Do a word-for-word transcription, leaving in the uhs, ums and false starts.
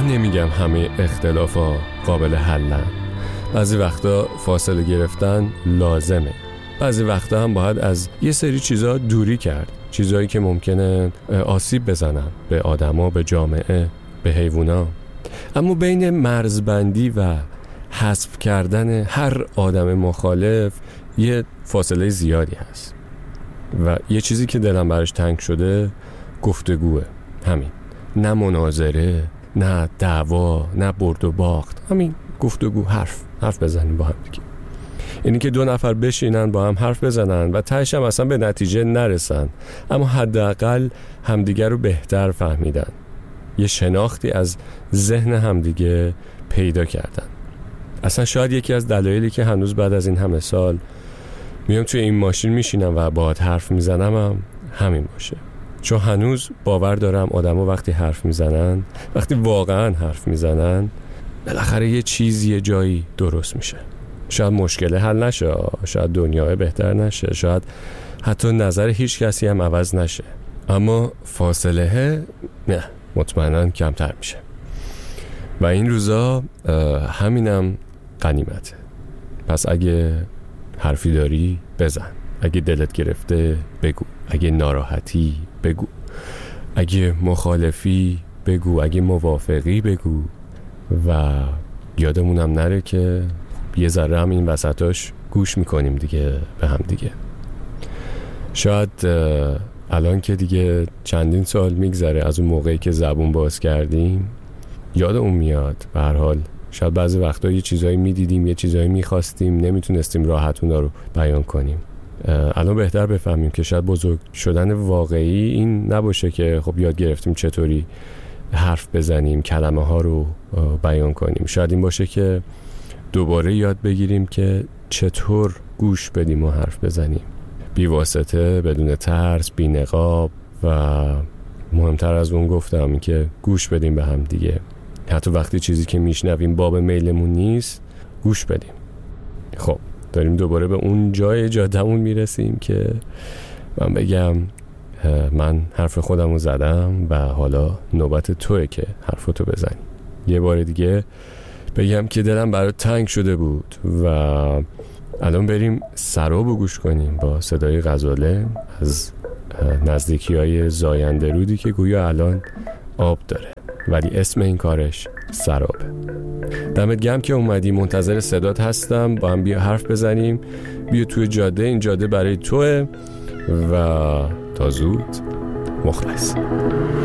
من نمیگم همه اختلافا قابل حلن. بعضی وقتا فاصله گرفتن لازمه. بعضی وقتا هم باید از یه سری چیزا دوری کرد، چیزایی که ممکنه آسیب بزنن به آدما، به جامعه، به حیوونا. اما بین مرزبندی و حذف کردن هر آدم مخالف یه فاصله زیادی هست و یه چیزی که دلم براش تنگ شده گفتگوه. همین، نه مناظره، نه دعوا، نه برد و باخت، همین گفتگو، حرف حرف بزنیم با هم دیگه. اینی که دو نفر بشینن با هم حرف بزنن و تهش هم اصلا به نتیجه نرسن، اما حداقل همدیگه رو بهتر فهمیدن، یه شناختی از ذهن همدیگه پیدا کردن. اصلا شاید یکی از دلایلی که هنوز بعد از این همه سال میام توی این ماشین میشینم و باهات حرف میزنم هم همین باشه. چون هنوز باور دارم آدم‌ها وقتی حرف میزنن، وقتی واقعا حرف میزنن، بالاخره یه چیزی یه جایی درست میشه. شاید مشکل حل نشه، شاید دنیا بهتر نشه، شاید حتی نظر هیچ کسی هم عوض نشه، اما فاصله نه، مطمئناً کمتر میشه. و این روزا همینم غنیمته. پس اگه حرفی داری بزن، اگه دلت گرفته بگو، اگه ناراحتی بگو، اگه مخالفی بگو، اگه موافقی بگو. و یادمونم نره که یه ذره هم این وسطاش گوش میکنیم دیگه به هم دیگه. شاید الان که دیگه چندین سال میگذره از اون موقعی که زبون باز کردیم، یادمون میاد به هر حال شاید بعضی وقتا یه چیزایی میدیدیم، یه چیزایی میخواستیم، نمیتونستیم راحت اونا رو بیان کنیم. الان بهتر بفهمیم که شاید بزرگ شدن واقعی این نباشه که خب یاد گرفتیم چطوری حرف بزنیم، کلمه ها رو بیان کنیم. شاید این باشه که دوباره یاد بگیریم که چطور گوش بدیم و حرف بزنیم، بی واسطه، بدون ترس، بی نقاب. و مهمتر از اون گفتم این که گوش بدیم به هم دیگه. حتی وقتی چیزی که میشنویم باب میلمون نیست، گوش بدیم. خب داریم دوباره به اون جای جادمون میرسیم که من بگم من حرف خودم رو زدم و حالا نوبت توئه که حرفتو بزنی. یه بار دیگه بگم که دلم برای تنگ شده بود و الان بریم سرابو گوش کنیم با صدای غزاله از نزدیکی های زاینده رودی که گویا الان آب داره ولی اسم این کارش سرابه. دمت گرم که اومدی، منتظر صدات هستم، با هم بیا حرف بزنیم. بیا توی جاده، این جاده برای توه و تا زود. مخلص.